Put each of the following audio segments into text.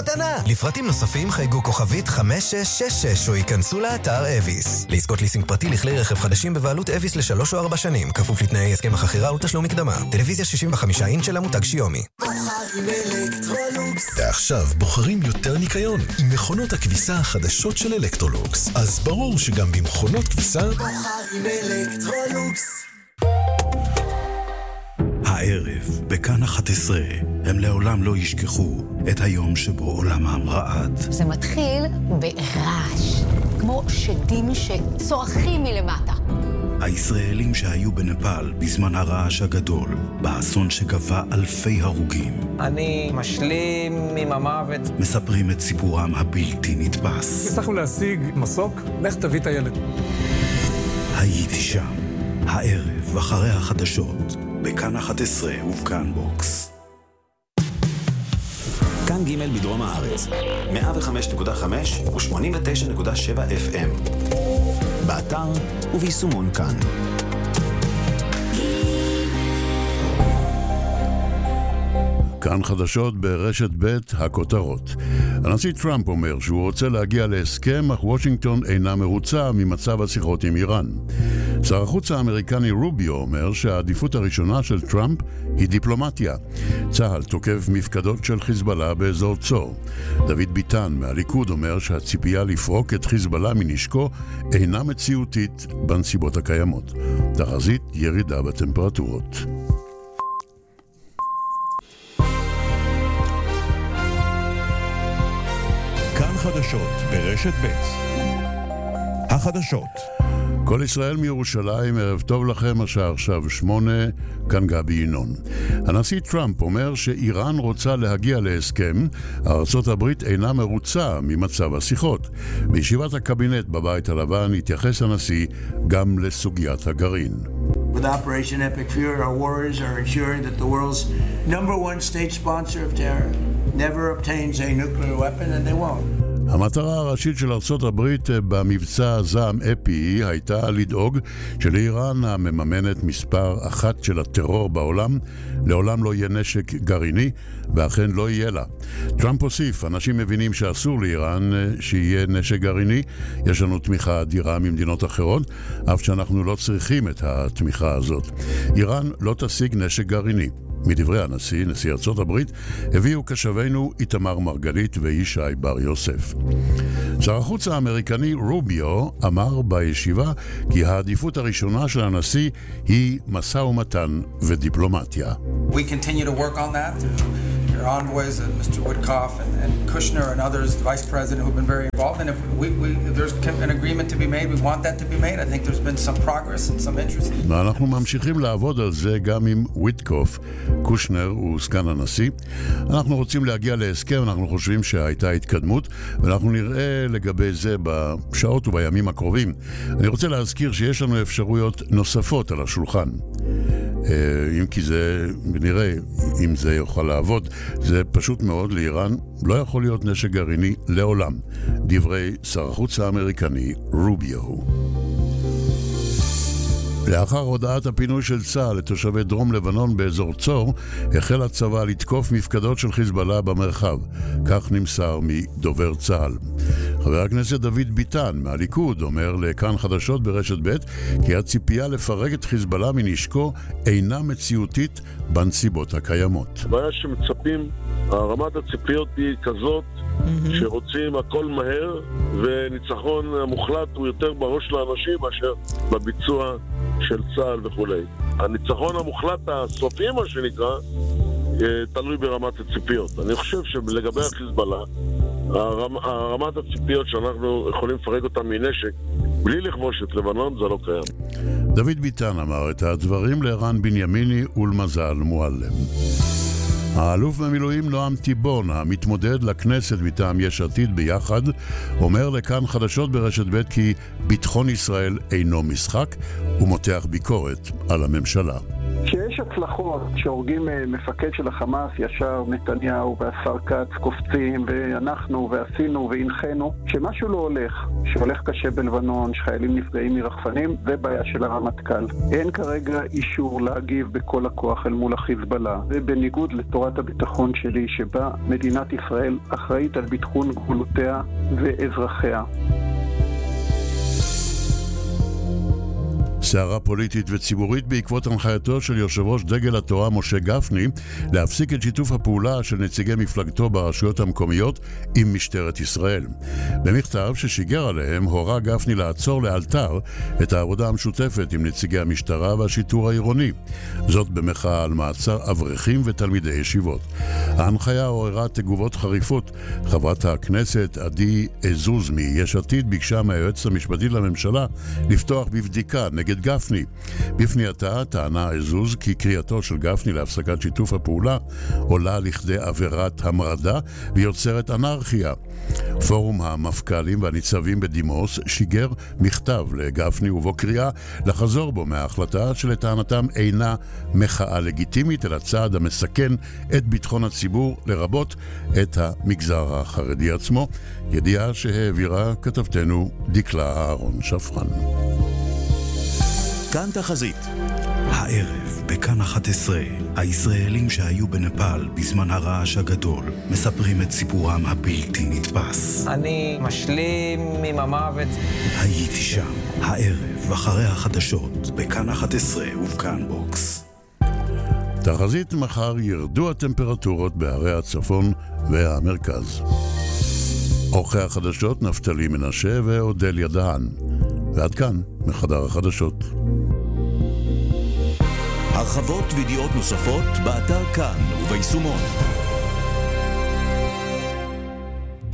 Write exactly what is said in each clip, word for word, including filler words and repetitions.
מתנה. לפרטים נוספים חייגו כוכבית חמש שש שש שש או ייכנסו לאתר אביס. לזכות ליסינג פרטי לכלי רכב חדשים בבעלות אביס לשלוש או ארבע שנים, כפוף לתנאי הסכם החכירה ותשלום מקדמה. טלוויזיה שישים וחמישה אינץ' של המותג שיומי. בוחרים אלקטרולוקס. ועכשיו בוחרים יותר ניקיון עם מכונות הכביסה החדשות של אלקטרולוקס. אז ברור שגם במכונות כביסה בוחרים אלקטרולוקס. הערב, בכאן אחת עשרה, הם לעולם לא ישכחו את היום שבו עולמם רעד. זה מתחיל ברעש, כמו שדים שצורכים מלמטה. הישראלים שהיו בנפאל בזמן הרעש הגדול, באסון שגבה אלפי הרוגים. אני משלים עם המוות. מספרים את סיפורם הבלתי נתפס. הצלחנו להשיג מסוק, לך תביא את הילד. הייתי שם, הערב אחרי החדשות, בכאן אחת עשרה ובכאן בוקס. כאן ג' בדרום הארץ, מאה וחמש נקודה חמש ו-שמונים ותשע נקודה שבע אף אם. באתר וביישומון כאן. כאן חדשות ברשת ב' הכותרות. הנשיא טראמפ אומר שהוא רוצה להגיע להסכם, אך וושינגטון אינה מרוצה ממצב השיחות עם איראן. שר החוץ האמריקני רוביו אומר שהעדיפות הראשונה של טראמפ היא דיפלומטיה. צה"ל תוקף מפקדות של חיזבאללה באזור צור. דוד ביטן מהליכוד אומר שהציפייה לפרוק את חיזבאללה מנשקו אינה מציאותית בנסיבות הקיימות. תחזית ירידה בטמפרטורות. כאן חדשות ברשת ב' החדשות. כל ישראל מירושלים, ערב טוב לכם, השעה עכשיו שמונה, כאן גבי ינון. הנשיא טראמפ אומר שאיראן רוצה להגיע להסכם, ארצות הברית אינה מרוצה ממצב השיחות. בישיבת הקבינט בבית הלבן התייחס הנשיא גם לסוגיית הגרעין. With Operation Epic Fury, our warriors are ensuring that the world's number one state sponsor of terror never obtains a nuclear weapon, and they won't. המטרה הראשית של ארצות הברית במבצע זעם אפי הייתה לדאוג שלאיראן המממנת מספר אחת של הטרור בעולם לעולם לא יהיה נשק גרעיני, ואכן לא יהיה לה. טראמפ הוסיף, אנשים מבינים שאסור לאיראן שיהיה נשק גרעיני, יש לנו תמיכה אדירה ממדינות אחרות, אף שאנחנו לא צריכים את התמיכה הזאת. איראן לא תשיג נשק גרעיני. מדברי הנשיא, נשיא ארצות הברית, הביאו קשבנו איתמר מרגלית וישי בר יוסף. שר החוץ האמריקני רוביו אמר בישיבה כי העדיפות הראשונה של הנשיא היא משא ומתן ודיפלומטיה. We continue to work on that. Your envoys, uh, Mister Woodcoff and, and Kushner and others, the Vice President, who've been very involved. And if, we, we, if there's an agreement to be made, we want that to be made. I think there's been some progress and some interest. ואנחנו ממשיכים לעבוד על זה גם עם וויטקוף. קושנר הוא סגן הנשיא. אנחנו רוצים להגיע להסכם, אנחנו חושבים שהייתה התקדמות, ואנחנו נראה לגבי זה בשעות ובימים הקרובים. אני רוצה להזכיר שיש לנו אפשרויות נוספות על השולחן. אם כי זה, נראה אם זה יוכל לעבוד, זה פשוט מאוד. לאיראן לא יכול להיות נשק גרעיני לעולם, דברי שר החוץ האמריקני רוביו. לאחר הודעת הפינוי של צה"ל לתושבי דרום לבנון באזור צור, החל הצבא לתקוף מפקדות של חיזבאללה במרחב. כך נמסר מדובר צה"ל. חבר הכנסת דוד ביטן מהליכוד אומר לכאן חדשות ברשת ב' כי הציפייה לפרק את חיזבאללה מנשקו אינה מציאותית בנסיבות הקיימות. הבעיה שמצפים, רמת הציפיות היא כזאת שרוצים הכל מהר, וניצחון המוחלט הוא יותר בראש לאנשים מאשר בביצוע של צה"ל וכו'. הניצחון המוחלט הסופי, מה שנקרא, תלוי ברמת הציפיות. אני חושב שלגבי החיזבאללה, הרמ, הרמת הציפיות שאנחנו יכולים לפרק אותם מנשק בלי לכבוש את לבנון, זה לא קיים. דוד ביטן אמר את הדברים לערן בנימיני ולמזל מועלם. האלוף במילואים נועם טיבון, המתמודד לכנסת מטעם יש עתיד ביחד, אומר לכאן חדשות ברשת ב' כי ביטחון ישראל אינו משחק, ומותח ביקורת על הממשלה. כשיש הצלחות שהורגים מפקד של החמאס, ישר נתניהו והשר כץ קופצים ואנחנו ועשינו והנחנו. כשמשהו לא הולך, שהולך קשה בלבנון, שחיילים נפגעים מרחפנים, זה בעיה של הרמטכ"ל. אין כרגע אישור להגיב בכל הכוח אל מול החיזבאללה. ובניגוד לתורת הביטחון שלי, שבה מדינת ישראל אחראית על ביטחון גבולותיה ואזרחיה. סערה פוליטית וציבורית בעקבות הנחייתו של יושב ראש דגל התורה משה גפני להפסיק את שיתוף הפעולה של נציגי מפלגתו ברשויות המקומיות עם משטרת ישראל. במכתב ששיגר עליהם הורה גפני לעצור לאלתר את העבודה המשותפת עם נציגי המשטרה והשיטור העירוני. זאת במחאה על מעצר אברכים ותלמידי ישיבות. ההנחיה עוררה תגובות חריפות. חברת הכנסת עדי עזוז מיש עתיד ביקשה מהיועצת המשפטית לממשלה לפתוח בבדיקה נגד גפני. בפנייתה טענה עזוז כי קריאתו של גפני להפסקת שיתוף הפעולה עולה לכדי עבירת המרדה ויוצרת אנרכיה. פורום המפכ"לים והניצבים בדימוס שיגר מכתב לגפני ובו קריאה לחזור בו מההחלטה שלטענתם אינה מחאה לגיטימית אלא צעד המסכן את ביטחון הציבור לרבות את המגזר החרדי עצמו. ידיעה שהעבירה כתבתנו דקלה אהרון שפרן. כאן תחזית. הערב בכאן אחת עשרה, הישראלים שהיו בנפאל בזמן הרעש הגדול מספרים את סיפורם הבלתי נתפס. אני משלים עם המוות. הייתי שם. הערב אחרי החדשות בכאן אחת עשרה ובכאן בוקס. תחזית מחר ירדו הטמפרטורות בערי הצפון והמרכז. עורכי החדשות נפתלי מנשה ואודליה דהן. ועד כאן מחדר החדשות. הרחבות וידיעות נוספות באתר כאן וביישומון.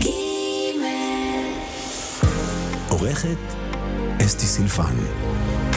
עורכת אסתי סילפן.